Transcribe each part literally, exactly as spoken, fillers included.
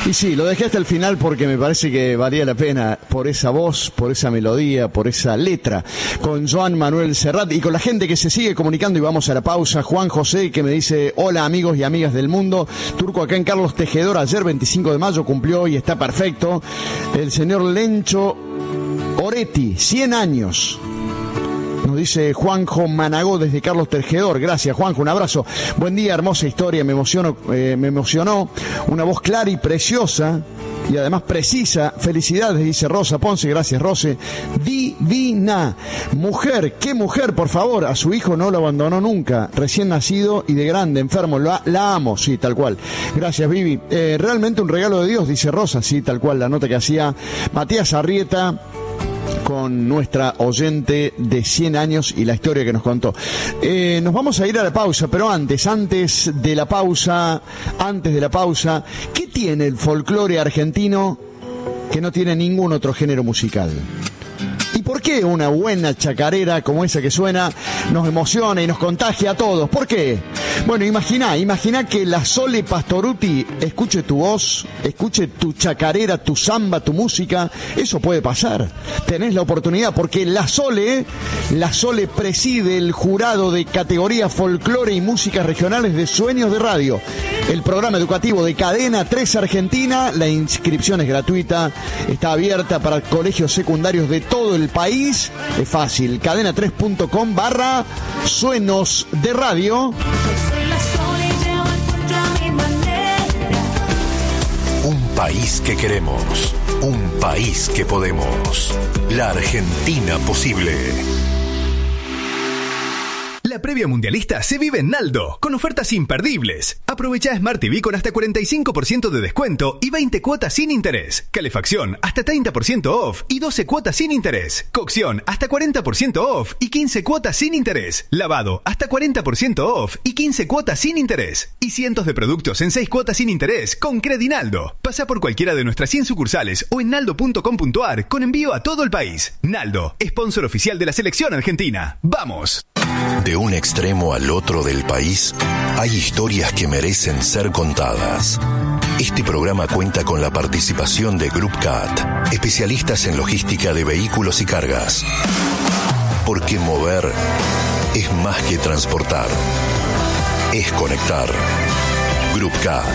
Y sí, lo dejé hasta el final porque me parece que valía la pena por esa voz, por esa melodía, por esa letra. Con Joan Manuel Serrat y con la gente que se sigue comunicando, y vamos a la pausa. Juan José, que me dice: hola amigos y amigas del mundo. Turco acá en Carlos Tejedor, ayer veinticinco de mayo cumplió y está perfecto. El señor Lencho Oretti, cien años. Nos dice Juanjo Managó desde Carlos Tejedor. Gracias, Juanjo, un abrazo. Buen día, hermosa historia, me emocionó, eh, me emocionó. Una voz clara y preciosa, y además precisa. Felicidades, dice Rosa Ponce. Gracias, Rose. Divina. Mujer, qué mujer, por favor. A su hijo no lo abandonó nunca. Recién nacido y de grande, enfermo. La, la amo, sí, tal cual. Gracias, Vivi. Eh, realmente un regalo de Dios, dice Rosa. Sí, tal cual, la nota que hacía Matías Arrieta con nuestra oyente de cien años y la historia que nos contó. Eh, nos vamos a ir a la pausa, pero antes, antes de la pausa, antes de la pausa, ¿qué tiene el folclore argentino que no tiene ningún otro género musical? ¿Y por qué una buena chacarera como esa que suena nos emociona y nos contagia a todos? ¿Por qué? Bueno, imagina, imagina que la Sole Pastoruti escuche tu voz, escuche tu chacarera, tu samba, tu música. Eso puede pasar. Tenés la oportunidad, porque la Sole, la Sole preside el jurado de categoría folclore y músicas regionales de Sueños de Radio, el programa educativo de Cadena tres Argentina. La inscripción es gratuita, está abierta para colegios secundarios de todo el país. Es fácil, cadena tres punto com barra Sueños de Radio. Un país que queremos, un país que podemos. La Argentina posible. La previa mundialista se vive en Naldo, con ofertas imperdibles. Aprovecha Smart T V con hasta cuarenta y cinco por ciento de descuento y veinte cuotas sin interés. Calefacción hasta treinta por ciento off y doce cuotas sin interés. Cocción hasta cuarenta por ciento off y quince cuotas sin interés. Lavado hasta cuarenta por ciento off y quince cuotas sin interés. Y cientos de productos en seis cuotas sin interés con Credinaldo. Pasa por cualquiera de nuestras cien sucursales o en naldo punto com punto a r con envío a todo el país. Naldo, sponsor oficial de la selección argentina. ¡Vamos! De un extremo al otro del país, hay historias que merecen ser contadas. Este programa cuenta con la participación de Group Cat, especialistas en logística de vehículos y cargas. Porque mover es más que transportar, es conectar. Group Cat.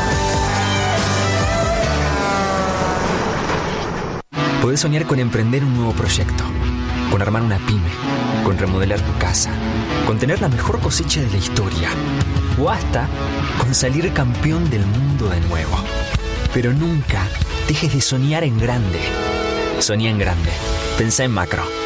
Podés soñar con emprender un nuevo proyecto, con armar una pyme, con remodelar tu casa, con tener la mejor cosecha de la historia, o hasta con salir campeón del mundo de nuevo. Pero nunca dejes de soñar en grande. Soñá en grande. Pensá en macro.